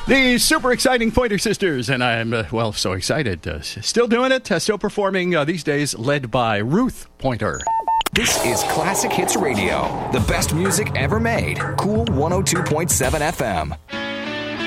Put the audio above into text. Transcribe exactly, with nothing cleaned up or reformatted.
The super exciting Pointer Sisters, and I'm, uh, well, so excited. Uh, still doing it, uh, still performing uh, these days, led by Ruth Pointer. This is Classic Hits Radio, the best music ever made. Cool one oh two point seven F M.